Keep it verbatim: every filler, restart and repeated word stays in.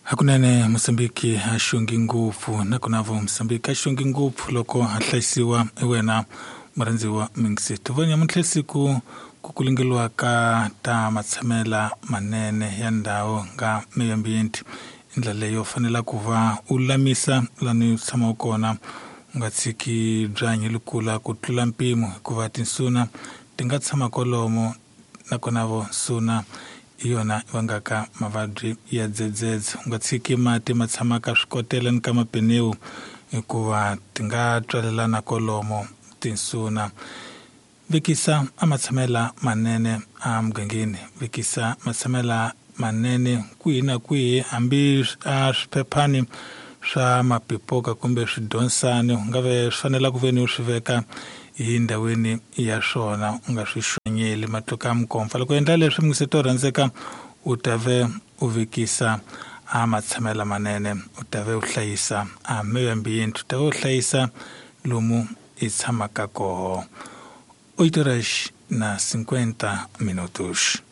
Hakunene Mosambiki hashungi ngufu na kunavo Mosambiki hashungi ngufu loko hatlaisiwa ewena maranziwa mingisi. Tuvonya mtlesiku kukulingilwa ka ta matsamela manene ya ndao nga meyambienti. Indla leyo fanela kuva ulamisa lani usama ukona ngatsiki dranyi lukula kutlula mpimu kuva tinsuna tingatsama kolomo na kunavo suna iyona wangaka mavadri ya dzedzedze ngatsiki mati matsamaka swikotela ni kama peneu kuva tinga twalelana kolomo tinsuna vikisa amatsamela manene a mgangeni vikisa matsamela manene kwihi na kwihi ambi a swiphephani swa mapipoka kumbe swidonsani ngave swifanela kuveni uswiveka hi ndhaweni ya swona u nga swi xonyeli matoka mkomfa loko endla leswi mi se to rhandzeka u tave u vikisa a matsamela manene u tave u hlayisa a meyambienti u tave u hlayisa lomu i tshamaka koho oito horas na cinquenta minutos.